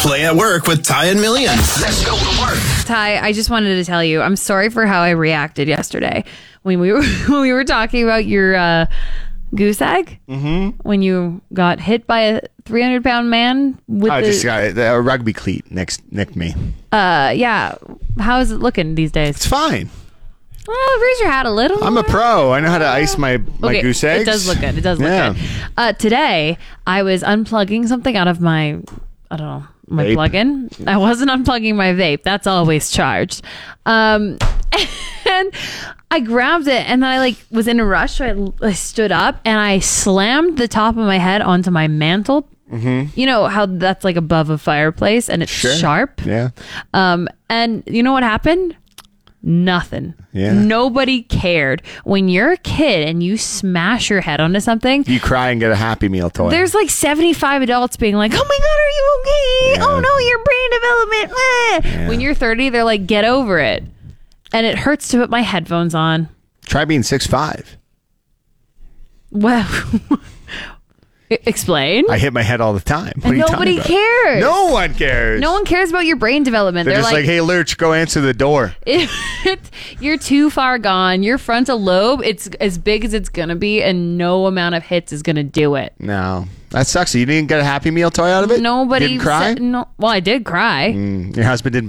Play at Work with Ty and Millions. Let's go to work. Ty, I just wanted to tell you, I'm sorry for how I reacted yesterday when we were talking about your goose egg. Mm-hmm. When you got hit by a 300-pound man with just got a rugby cleat nicked me. Yeah. How is it looking these days? It's fine. Well, raise your hat a little. I'm a pro. I know how to ice my goose eggs. It does look good. It does look good. Today, I was unplugging something out of my, I don't know, my vape. plug-in. I wasn't unplugging my vape. That's always charged. And I grabbed it, and then I was in a rush, so I stood up, and I slammed the top of my head onto my mantle. Mm-hmm. You know how that's above a fireplace, and it's sharp? Yeah. And you know what happened? Nothing. Yeah. Nobody cared. When you're a kid and you smash your head onto something, You cry and get a Happy Meal toy. there's 75 adults being like, oh my God, are you okay? Yeah. Oh no, your brain development. Yeah. When you're 30, they're like, get over it. And it hurts to put my headphones on. Try being 6'5". Well, explain. I hit my head all the time. What And are you nobody talking about? cares. No one cares. No one cares about your brain development. They're just like, hey, Lurch, go answer the door. You're too far gone. Your frontal lobe, it's as big as it's going to be, and no amount of hits is going to do it. No. That sucks. You didn't get a Happy Meal toy out of it? Nobody Didn't cry? no. Well, I did cry. Your husband didn't